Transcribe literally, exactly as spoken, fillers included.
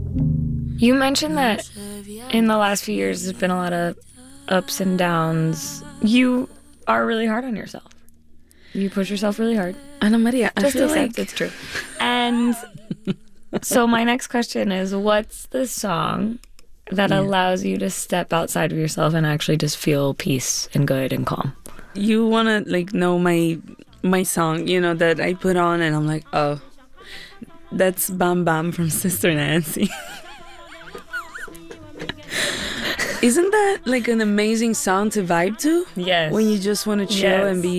You mentioned that in the last few years there's been a lot of ups and downs. You are really hard on yourself. You push yourself really hard. Ana Maria, I Just feel accept like it's true. And so my next question is, what's the song that Yeah. allows you to step outside of yourself and actually just feel peace and good and calm? you wanna like know my my song, you know, that I put on, and I'm like, oh, that's Bam Bam from Sister Nancy. Isn't that like an amazing song to vibe to? Yes. When you just want to chill Yes. and be